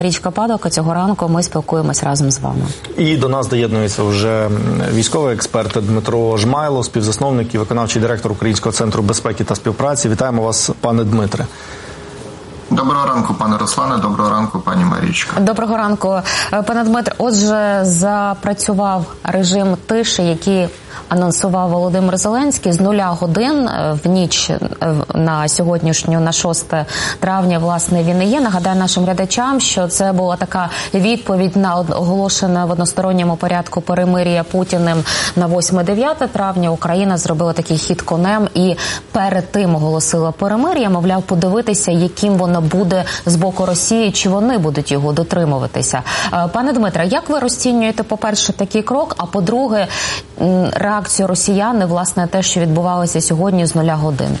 Марічка Падалка, цього ранку ми спілкуємось разом з вами. І до нас доєднується вже військовий експерт Дмитро Жмайло, співзасновник і виконавчий директор Українського центру безпеки та співпраці. Вітаємо вас, пане Дмитре. Доброго ранку, пане Руслане, доброго ранку, пані Марічка. Доброго ранку, пане Дмитре. Отже, запрацював режим тиші, який анонсував Володимир Зеленський з 0 годин в ніч на сьогоднішню, на 6 травня, власне, він і є. Нагадаю нашим глядачам, що це була така відповідь на оголошене в односторонньому порядку перемир'я Путіним на 8-9 травня. Україна зробила такий хід конем і перед тим оголосила перемир'я, мовляв, подивитися, яким воно буде з боку Росії, чи вони будуть його дотримуватися. Пане Дмитре, як ви розцінюєте, по-перше, такий крок, а по-друге, реакцію росіян, власне, те, що відбувалося сьогодні з 0 годин?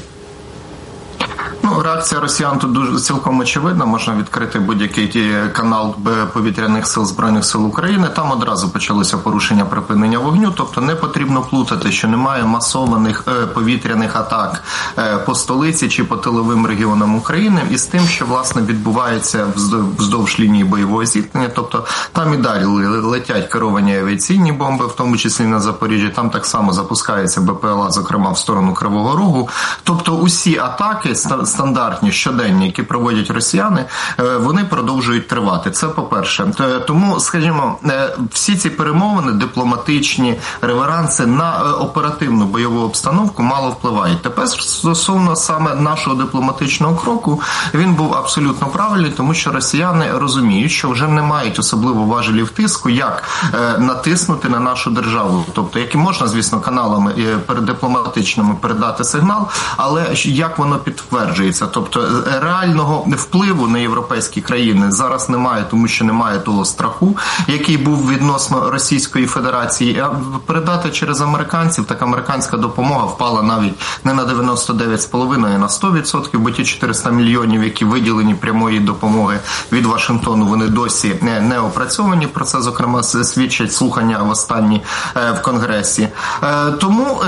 Реакція росіян тут дуже цілком очевидна. Можна відкрити будь-який канал повітряних сил Збройних сил України. Там одразу почалося порушення припинення вогню. Тобто не потрібно плутати, що немає масованих повітряних атак по столиці чи по тиловим регіонам України із тим, що, власне, відбувається вздовж лінії бойового зіткнення. Тобто там і далі летять керовані авіаційні бомби, в тому числі на Запоріжжі. Там так само запускається БПЛА, зокрема в сторону Кривого Рогу. Тобто усі атаки стандартні, щоденні, які проводять росіяни, вони продовжують тривати. Це по-перше. Тому, скажімо, всі ці перемовини, дипломатичні, реверанси на оперативну бойову обстановку мало впливають. Тепер стосовно саме нашого дипломатичного кроку, він був абсолютно правильний, тому що росіяни розуміють, що вже не мають особливо важелів тиску, як натиснути на нашу державу. Тобто, які можна, звісно, каналами дипломатичними передати сигнал, але як воно підтверджується. Тобто реального впливу на європейські країни зараз немає, тому що немає того страху, який був відносно Російської Федерації. А передати через американців, так американська допомога впала навіть не на 99,5%, а на 100%, бо ті 400 мільйонів, які виділені прямої допомоги від Вашингтону, вони досі не опрацьовані. Про це, зокрема, свідчать слухання в останні в Конгресі. Тому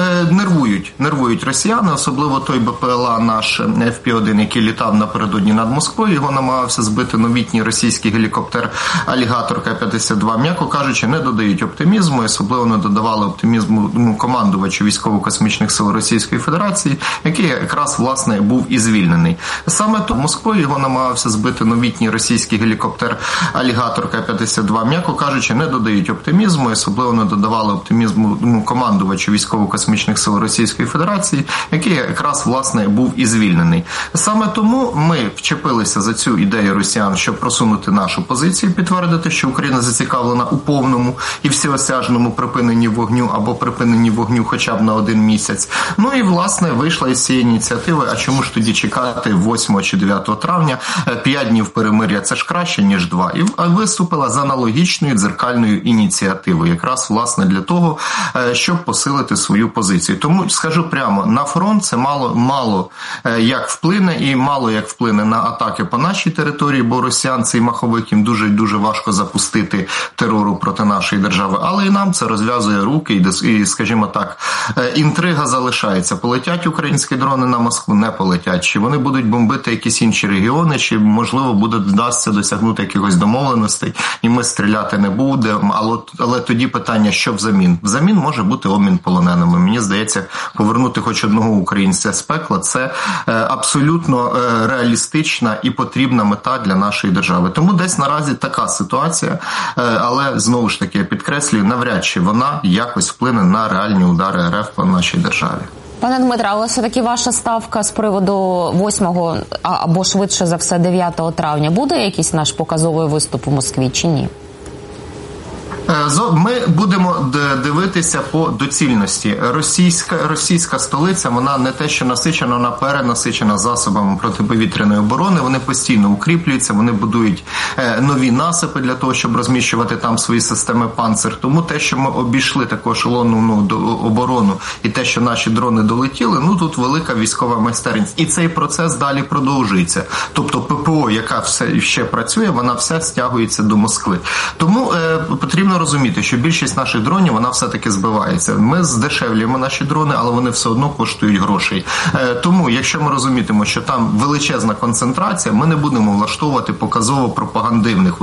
нервують росіяни, особливо той БПЛА наш FP-1, який літав напередодні над Москвою, його намагався збити новітній російський гелікоптер «Алігатор К-52». М'яко кажучи, не додають оптимізму, особливо не додавали оптимізму командувачу військово-космічних сил Російської Федерації, який якраз, власне, був і звільнений. Саме то Москвою його намагався збити новітній російський гелікоптер «Алігатор К-52». М'яко кажучи, не додають оптимізму, особливо не додавали оптимізму командувачу військово-космічних сил Російської Федерації, який якраз, власне, був і звільнений. Саме тому ми вчепилися за цю ідею росіян, щоб просунути нашу позицію, підтвердити, що Україна зацікавлена у повному і всеосяжному припиненні вогню або припиненні вогню хоча б на 1 місяць. Ну і, власне, вийшла із цієї ініціативи, а чому ж тоді чекати 8 чи 9 травня, 5 днів перемир'я, це ж краще, ніж 2. І виступила з аналогічною дзеркальною ініціативою, якраз, власне, для того, щоб посилити свою позицію. Тому, скажу прямо, на фронт це мало як вплине і мало як вплине на атаки по нашій території, бо росіян цей маховик їм дуже важко запустити терору проти нашої держави. Але і нам це розв'язує руки і, скажімо так, інтрига залишається. Полетять українські дрони на Москву? Не полетять. Чи вони будуть бомбити якісь інші регіони, чи, можливо, вдасться досягнути якихось домовленостей, і ми стріляти не будемо. Але тоді питання, що взамін? Взамін може бути обмін полоненими. Мені здається, повернути хоч одного українця з пекла – це абсолютно реалістична і потрібна мета для нашої держави. Тому десь наразі така ситуація, але знову ж таки, я підкреслюю, навряд чи вона якось вплине на реальні удари РФ по нашій державі. Пане Дмитре, але все-таки ваша ставка з приводу 8 або швидше за все 9 травня, буде якийсь наш показовий виступ у Москві чи ні? Ми будемо дивитися по доцільності. Російська столиця, вона не те, що насичена, вона перенасичена засобами протиповітряної оборони. Вони постійно укріплюються, вони будують нові насипи для того, щоб розміщувати там свої системи «Панцир». Тому те, що ми обійшли таку ешелонну оборону і те, що наші дрони долетіли, тут велика військова майстерність. І цей процес далі продовжується. Тобто ППО, яка все ще працює, вона все стягується до Москви. Тому потрібно розуміти, що більшість наших дронів, вона все-таки збивається. Ми здешевлюємо наші дрони, але вони все одно коштують грошей. Тому, якщо ми розумітимемо, що там величезна концентрація, ми не будемо влаштовувати показово пропагандивних